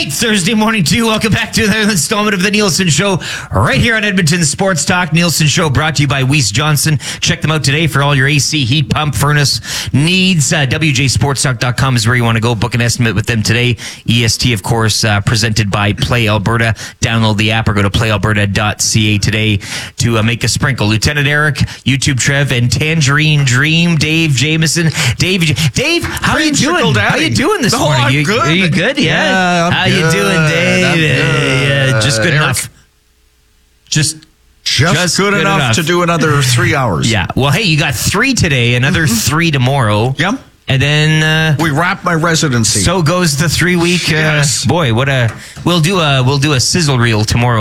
Great Thursday morning to you. Welcome back to another installment of the Nielsen Show right here on Edmonton Sports Talk. Nielsen Show brought to you by Weiss Johnson. Check them out today for all your AC, heat pump, furnace needs. WJSportsTalk.com is where you want to go. Book an estimate with them today. EST, of course, presented by Play Alberta. Download the app or go to playalberta.ca today to make a sprinkle. Lieutenant Eric, YouTube Trev, and Tangerine Dream, Dave Jameson. Dave, how are you doing? How you doing this morning? I'm good. Are you good? Yeah, I'm how good. you doing, Dave? Yeah, just good Eric, enough. Just good enough to do another 3 hours. Yeah. Well, hey, you got 3 today, another 3 tomorrow. Yep. And then we wrap my residency. So goes the 3-week. Yes. Boy, we'll do a sizzle reel tomorrow.